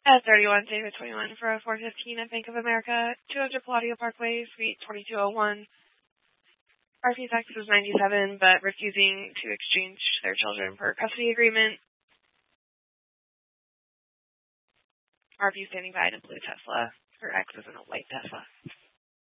At 31, David 21 for a 415 at Bank of America, 200 Palladio Parkway, Suite 2201. RP tax was 97, but refusing to exchange their children per custody agreement. RP standing by in a blue Tesla. Her ex is in a white Tesla.